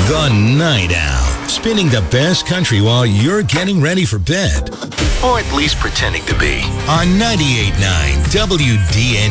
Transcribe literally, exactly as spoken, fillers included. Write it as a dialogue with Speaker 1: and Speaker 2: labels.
Speaker 1: The Night Owl, spinning the best country while you're getting ready for bed. Or at least pretending to be. On ninety-eight point nine W D N